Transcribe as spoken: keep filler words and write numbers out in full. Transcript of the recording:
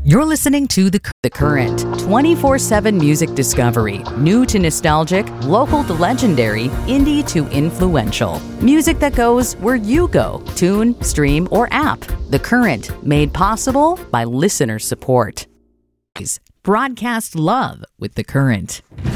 You're listening to The, the Current, twenty-four seven music discovery. New to nostalgic, local to legendary, indie to influential. Music that goes where you go. Tune, stream, or app. The Current, made possible by listener support. Broadcast love with The Current.